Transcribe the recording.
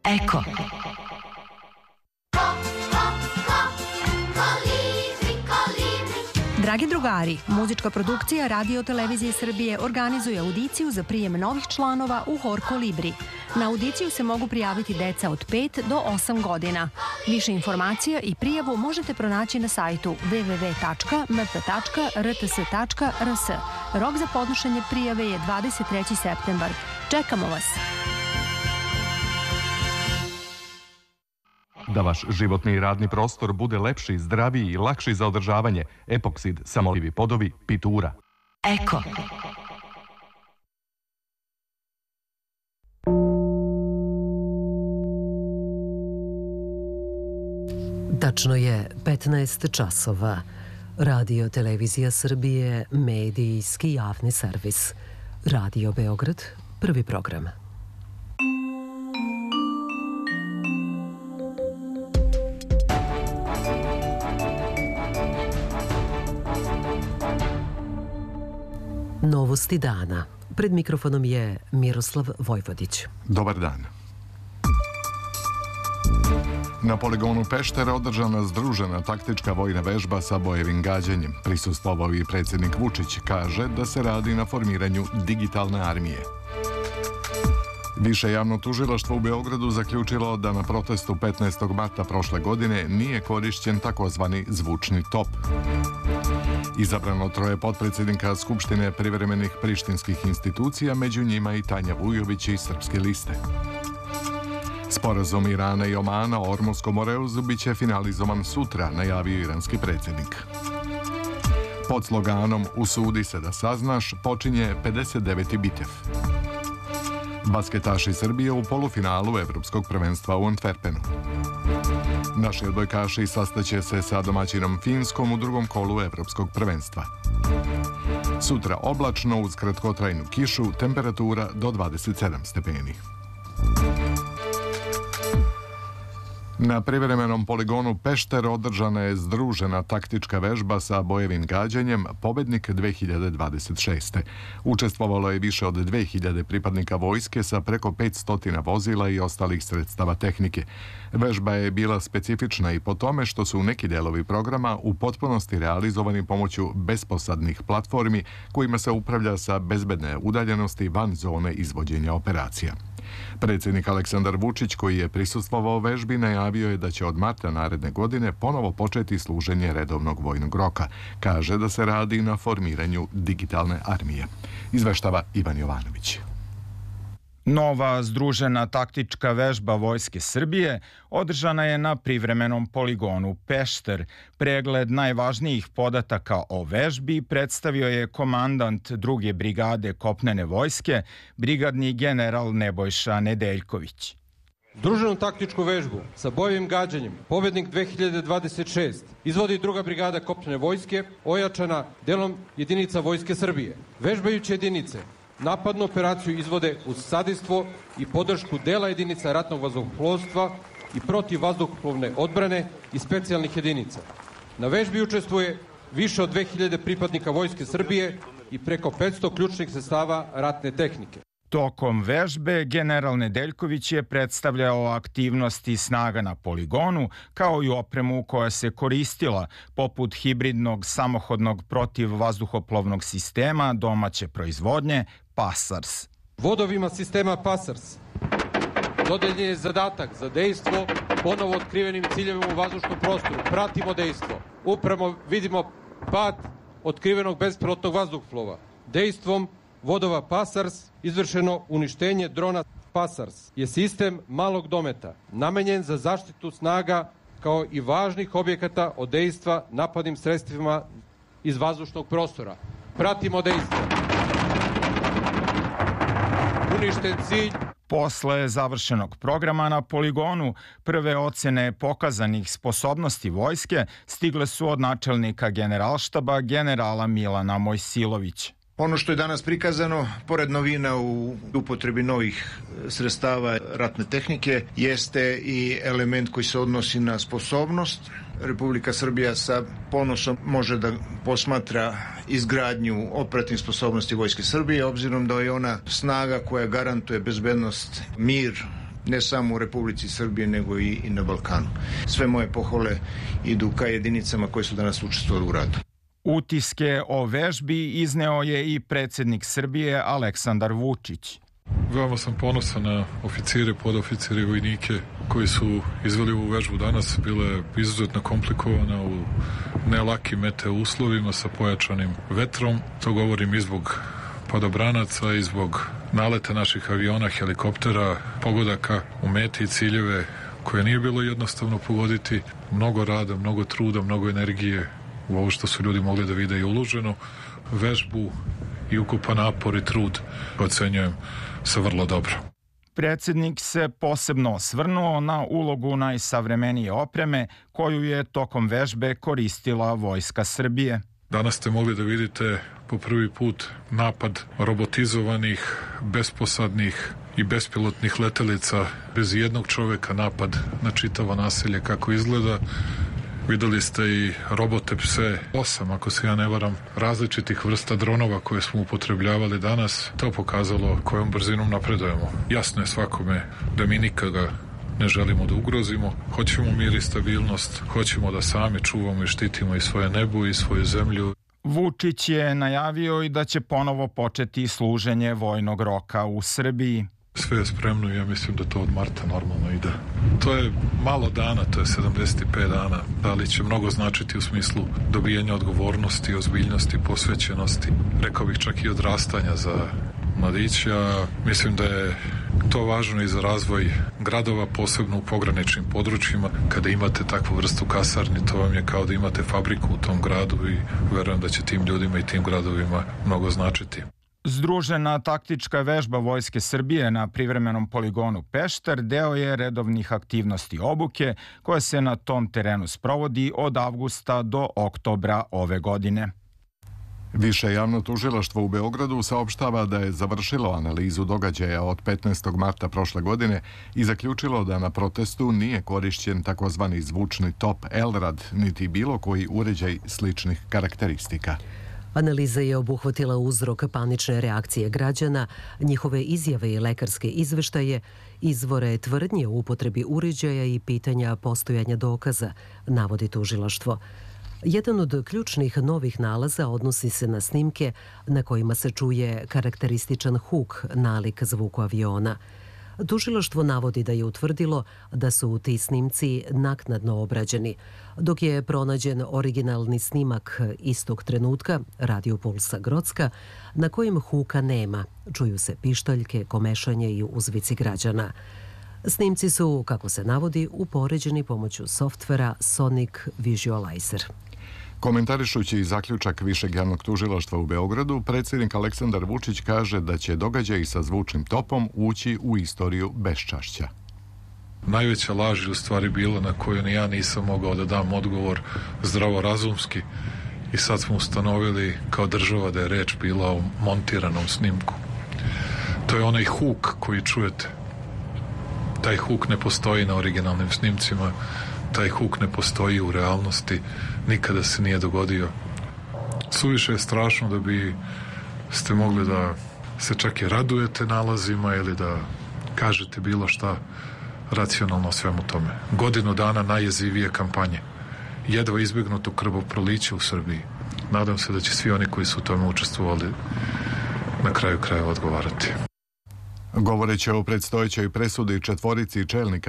Eko. Dragi drugari, muzička produkcija Radio Televizije Srbije organizuje audiciju za prijem novih članova u Hor Kolibri. Na audiciju se mogu prijaviti deca od 5 do 8 godina. Više informacija i prijavu možete pronaći na sajtu www.mp.rts.rs. Rok za podnošenje prijave je 23. septembar. Čekamo vas! Da vaš životni i radni prostor bude lepši, zdraviji i lakši za održavanje, Epoksid, samolivi podovi, Pitura. Eko. Tačno je 15 časova. Radio Televizija Srbije, medijski javni servis. Radio Beograd, prvi program. Novosti dana. Pred mikrofonom je Miroslav Vojvodić. Dobar dan. Na poligonu Pešter održana združena taktička vojna vežba sa bojevim gađanjem. Prisustvovao i predsjednik Vučić, kaže da se radi na formiranju digitalne armije. Više javno tužilaštvo u Beogradu zaključilo da na protestu 15. marta prošle godine nije korišćen takozvani zvučni top. Izabrano 3 potpredsjednika Skupštine privremenih prištinskih institucija, među njima i Tanja Vujović iz Srpske liste. Sporazum Irana i Omana o Ormurskom moreuzu biće finalizovan sutra, najavio iranski predsjednik. Pod sloganom "Usudi se da saznaš" počinje 59. bitev. Basketaši Srbije u polufinalu Evropskog prvenstva u Antwerpenu. Naši odbojkaši sastaće se sa domaćinom Finskom u drugom kolu Evropskog prvenstva. Sutra oblačno uz kratkotrajnu kišu, temperatura do 27 stepeni. Na privremenom poligonu Pešter održana je združena taktička vežba sa bojevim gađanjem Pobednik 2026. Učestvovalo je više od 2000 pripadnika vojske sa preko 500 vozila i ostalih sredstava tehnike. Vežba je bila specifična i po tome što su neki delovi programa u potpunosti realizovani pomoću besposadnih platformi kojima se upravlja sa bezbedne udaljenosti van zone izvođenja operacija. Predsjednik Aleksandar Vučić, koji je prisustvovao vežbi, najavio je da će od marta naredne godine ponovo početi služenje redovnog vojnog roka. Kaže da se radi na formiranju digitalne armije. Izveštava Ivan Jovanović. Nova združena taktička vežba Vojske Srbije održana je na privremenom poligonu Pešter. Pregled najvažnijih podataka o vežbi predstavio je komandant 2. brigade kopnene vojske, brigadni general Nebojša Nedeljković. Združenu taktičku vežbu sa bojevim gađanjem Pobednik 2026 izvodi 2. brigada kopnene vojske, ojačana delom jedinica Vojske Srbije. Vežbajuće jedinice napadnu operaciju izvode uz sadejstvo i podršku dela jedinica ratnog vazduhoplovstva i protivvazduhoplovne odbrane i specijalnih jedinica. Na vežbi učestvuje više od 2000 pripadnika Vojske Srbije i preko 500 ključnih sredstava ratne tehnike. Tokom vežbe general Nedeljković je predstavljao aktivnosti snaga na poligonu, kao i opremu koja se koristila, poput hibridnog samohodnog protivvazduhoplovnog sistema domaće proizvodnje PASARS. Vodovima sistema PASARS dodeljen je zadatak za dejstvo ponovo otkrivenim ciljevima u vazdušnom prostoru. Pratimo dejstvo. Upravo vidimo pad otkrivenog bespilotnog vazduhoplova. Dejstvom vodova PASARS izvršeno uništenje drona PASARS je sistem malog dometa namenjen za zaštitu snaga kao i važnih objekata od dejstva napadnim sredstvima iz vazdušnog prostora. Pratimo dejstvo. Uništen cilj. Posle završenog programa na poligonu, prve ocene pokazanih sposobnosti vojske stigle su od načelnika Generalštaba generala Milana Mojsilovića. Ono što je danas prikazano, pored novina u upotrebi novih sredstava ratne tehnike, jeste i element koji se odnosi na sposobnost. Republika Srbija sa ponosom može da posmatra izgradnju operativnih sposobnosti Vojske Srbije, obzirom da je ona snaga koja garantuje bezbednost, mir ne samo u Republici Srbije, nego i na Balkanu. Sve moje pohvale idu ka jedinicama koje su danas učestvovali u radu. Utiske o vežbi izneo je i predsjednik Srbije Aleksandar Vučić. Veoma sam ponosan na oficire, podoficire i vojnike koji su izveli ovu vežbu danas. Bila je izuzetno komplikovana u nelakim meteo uslovima sa pojačanim vetrom. To govorim i zbog padobranaca i zbog naleta naših aviona, helikoptera, pogodaka u meti i ciljeve koje nije bilo jednostavno pogoditi. Mnogo rada, mnogo truda, mnogo energije u ovo što su ljudi mogli da vide i uloženo. Vežbu i ukupan napor i trud ocenjujem se vrlo dobro. Predsjednik se posebno osvrnuo na ulogu najsavremenije opreme koju je tokom vežbe koristila Vojska Srbije. Danas ste mogli da vidite po prvi put napad robotizovanih, besposadnih i bespilotnih letelica bez jednog čoveka, napad na čitavo naselje kako izgleda. Videli ste i robote pse, 8, ako se ja ne varam, različitih vrsta dronova koje smo upotrebljavali danas. To pokazalo kojom brzinom napredujemo. Jasno je svakome da mi nikoga ne želimo da ugrozimo. Hoćemo mir i stabilnost, hoćemo da sami čuvamo i štitimo i svoje nebo i svoju zemlju. Vučić je najavio i da će ponovo početi služenje vojnog roka u Srbiji. Sve je spremno i ja mislim da to od marta normalno ide. To je malo dana, to je 75 dana, ali će mnogo značiti u smislu dobijanja odgovornosti, ozbiljnosti, posvećenosti, rekao bih čak i odrastanja za mladića. Mislim da je to važno i za razvoj gradova, posebno u pograničnim područjima. Kada imate takvu vrstu kasarni, to vam je kao da imate fabriku u tom gradu i verujem da će tim ljudima i tim gradovima mnogo značiti. Združena taktička vežba Vojske Srbije na privremenom poligonu Pešter deo je redovnih aktivnosti obuke koja se na tom terenu sprovodi od avgusta do oktobra ove godine. Više javno tužilaštvo u Beogradu saopštava da je završilo analizu događaja od 15. marta prošle godine i zaključilo da na protestu nije korišćen takozvani zvučni top Elrad, niti bilo koji uređaj sličnih karakteristika. Analiza je obuhvatila uzrok panične reakcije građana, njihove izjave i lekarske izveštaje, izvore tvrdnje u upotrebi uređaja i pitanja postojanja dokaza, navodi tužilaštvo. Jedan od ključnih novih nalaza odnosi se na snimke na kojima se čuje karakterističan huk nalik zvuku aviona. Tužilaštvo navodi da je utvrdilo da su ti snimci naknadno obrađeni, dok je pronađen originalni snimak istog trenutka, Radio Pulsa Grocka, na kojem huka nema. Čuju se pištaljke, komešanje i uzvici građana. Snimci su, kako se navodi, upoređeni pomoću softvera Sonic Visualizer. Komentarišući zaključak Višeg javnog tužilaštva u Beogradu, predsjednik Aleksandar Vučić kaže da će događaji sa zvučnim topom ući u istoriju beščašća. Najveća laž je u stvari bila na koju ni ja nisam mogao da dam odgovor zdravorazumski i sad smo ustanovili kao država da je reč bila o montiranom snimku. To je onaj huk koji čujete. Taj huk ne postoji na originalnim snimcima, taj huk ne postoji u realnosti, nikada se nije dogodio. Suviše je strašno da bi ste mogli da se čak i radujete nalazima ili da kažete bilo šta racionalno o svemu tome. Godinu dana najjezivije kampanje. Jedva izbjegnuto krvoproliće u Srbiji. Nadam se da će svi oni koji su u tome učestvovali na kraju krajeva odgovarati. Govoreći o predstojećoj presudi četvorici čelnika